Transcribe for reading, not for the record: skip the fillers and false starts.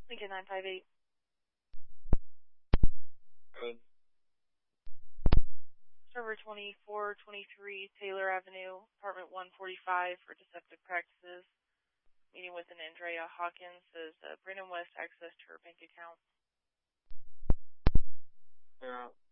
Lincoln 958. Good. Server 2423 Taylor Avenue, apartment 145 for deceptive practices. Meeting with an Andrea Hawkins. Says Brandon West access to her bank account. Yeah.